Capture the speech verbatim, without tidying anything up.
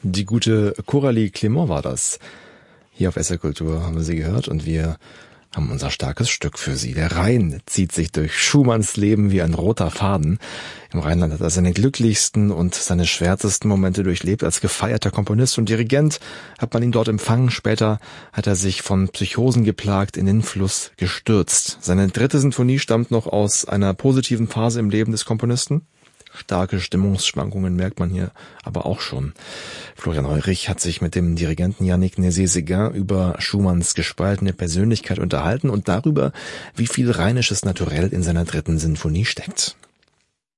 Die gute Coralie Clément war das. Hier auf S R Kultur haben wir sie gehört und wir haben unser starkes Stück für sie. Der Rhein zieht sich durch Schumanns Leben wie ein roter Faden. Im Rheinland hat er seine glücklichsten und seine schwärzesten Momente durchlebt. Als gefeierter Komponist und Dirigent hat man ihn dort empfangen. Später hat er sich von Psychosen geplagt in den Fluss gestürzt. Seine dritte Sinfonie stammt noch aus einer positiven Phase im Leben des Komponisten. Starke Stimmungsschwankungen merkt man hier aber auch schon. Florian Heurich hat sich mit dem Dirigenten Yannick Nézet-Séguin über Schumanns gespaltene Persönlichkeit unterhalten und darüber, wie viel rheinisches Naturell in seiner dritten Sinfonie steckt.